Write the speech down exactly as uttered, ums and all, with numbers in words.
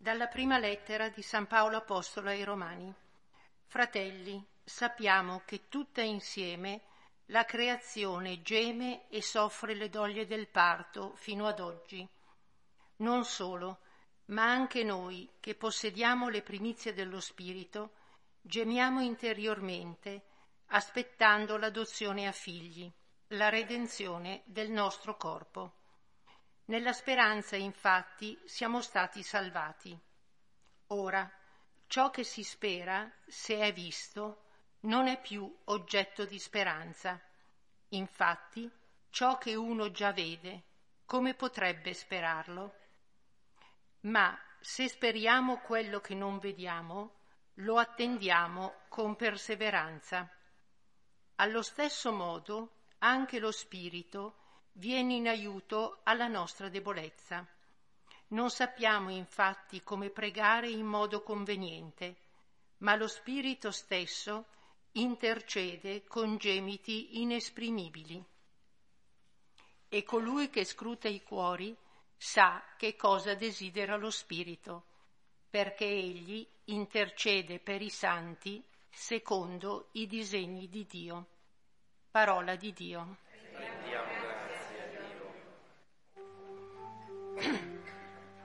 Dalla prima lettera di San Paolo Apostolo ai Romani. Fratelli, sappiamo che tutta insieme la creazione geme e soffre le doglie del parto fino ad oggi. Non solo, ma anche noi che possediamo le primizie dello Spirito, gemiamo interiormente, aspettando l'adozione a figli, la redenzione del nostro corpo. Nella speranza, infatti, siamo stati salvati. Ora, ciò che si spera, se è visto, non è più oggetto di speranza. Infatti, ciò che uno già vede, come potrebbe sperarlo? Ma se speriamo quello che non vediamo, lo attendiamo con perseveranza. Allo stesso modo, anche lo Spirito viene in aiuto alla nostra debolezza. Non sappiamo infatti come pregare in modo conveniente, ma lo Spirito stesso intercede con gemiti inesprimibili. E colui che scruta i cuori sa che cosa desidera lo Spirito, perché egli intercede per i santi secondo i disegni di Dio. Parola di Dio. Rendiamo grazie a Dio.